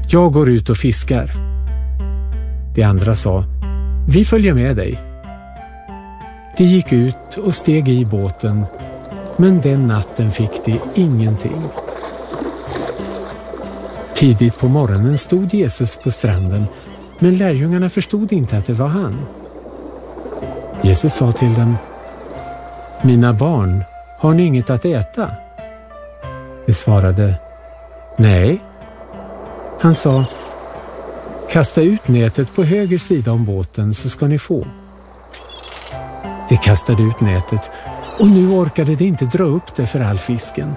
Jag går ut och fiskar. De andra sa: Vi följer med dig. De gick ut och steg i båten, men den natten fick de ingenting. Tidigt på morgonen stod Jesus på stranden, men lärjungarna förstod inte att det var han. Jesus sa till dem: Mina barn, har ni inget att äta? De svarade: Nej. Han sa: Kasta ut nätet på höger sida om båten så ska ni få. De kastade ut nätet och nu orkade de inte dra upp det för all fisken.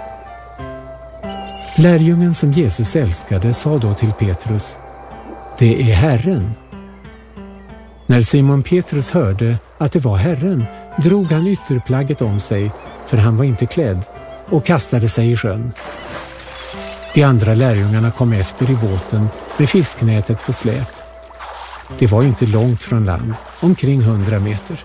Lärjungen som Jesus älskade sa då till Petrus: Det är Herren. När Simon Petrus hörde att det var Herren drog han ytterplagget om sig, för han var inte klädd, och kastade sig i sjön. De andra lärjungarna kom efter i båten med fisknätet på släp. Det var inte långt från land, omkring 100 meter.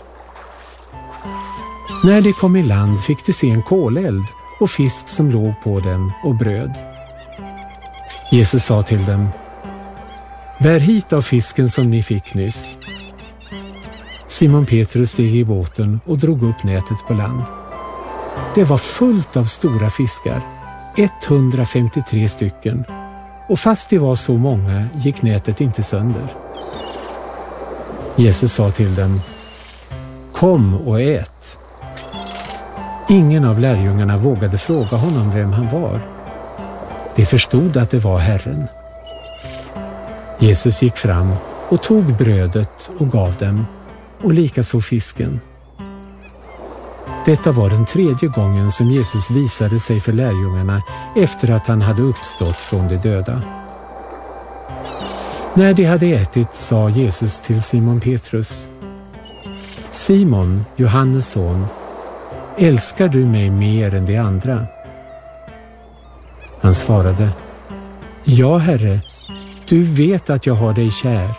När de kom i land fick de se en koleld och fisk som låg på den och bröd. Jesus sa till dem: Bär hit av fisken som ni fick nyss. Simon Petrus steg i båten och drog upp nätet på land. Det var fullt av stora fiskar, 153 stycken, och fast det var så många gick nätet inte sönder. Jesus sa till dem: Kom och ät. Ingen av lärjungarna vågade fråga honom vem han var. De förstod att det var Herren. Jesus gick fram och tog brödet och gav dem, och likaså fisken. Detta var den 3:e gången som Jesus visade sig för lärjungarna efter att han hade uppstått från de döda. När de hade ätit sa Jesus till Simon Petrus: Simon, Johannes son, älskar du mig mer än de andra? Han svarade: Ja, Herre, du vet att jag har dig kär.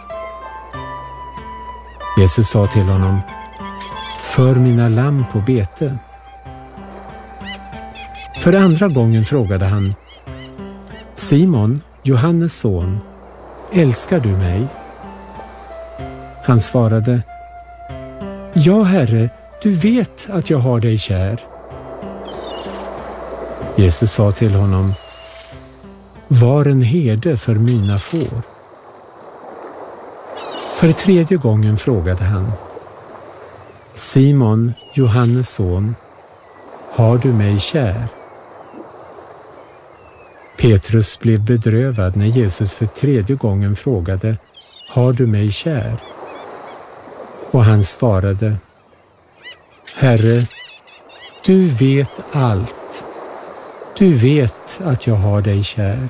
Jesus sa till honom: För mina lamm på bete. För andra gången frågade han: Simon, Johannes son, älskar du mig? Han svarade: Ja, Herre, du vet att jag har dig kär. Jesus sa till honom: Var en herde för mina får. För 3:e gången frågade han: Simon, Johannes son, har du mig kär? Petrus blev bedrövad när Jesus för 3:e gången frågade: Har du mig kär? Och han svarade: Herre, du vet allt. Du vet att jag har dig kär.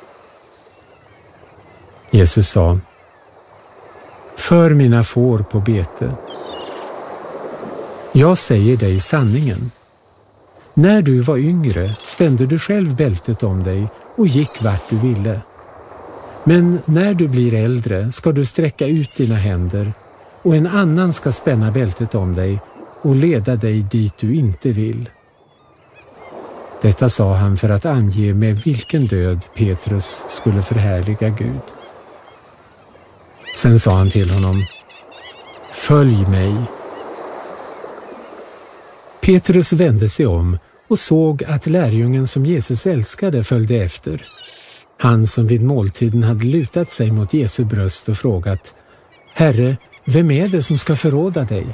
Jesus sa: För mina får på bete. Jag säger dig sanningen. När du var yngre spände du själv bältet om dig och gick vart du ville. Men när du blir äldre ska du sträcka ut dina händer och en annan ska spänna bältet om dig och leda dig dit du inte vill. Detta sa han för att ange med vilken död Petrus skulle förhärliga Gud. Sen sa han till honom: Följ mig. Petrus vände sig om och såg att lärjungen som Jesus älskade följde efter. Han som vid måltiden hade lutat sig mot Jesu bröst och frågat: Herre, vem är det som ska förråda dig?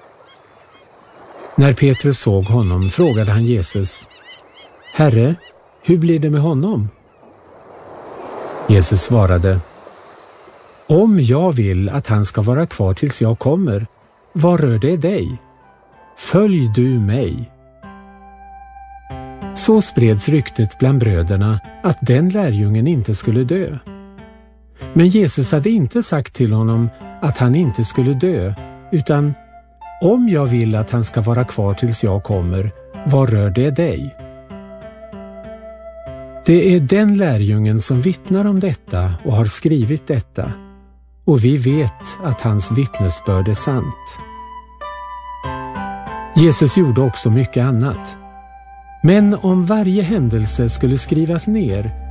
När Petrus såg honom frågade han Jesus: Herre, hur blir det med honom? Jesus svarade: Om jag vill att han ska vara kvar tills jag kommer, vad rör det dig? Följ du mig. Så spreds ryktet bland bröderna att den lärjungen inte skulle dö. Men Jesus hade inte sagt till honom att han inte skulle dö, utan: Om jag vill att han ska vara kvar tills jag kommer, vad rör det dig? Det är den lärjungen som vittnar om detta och har skrivit detta, och vi vet att hans vittnesbörd är sant. Jesus gjorde också mycket annat. Men om varje händelse skulle skrivas ner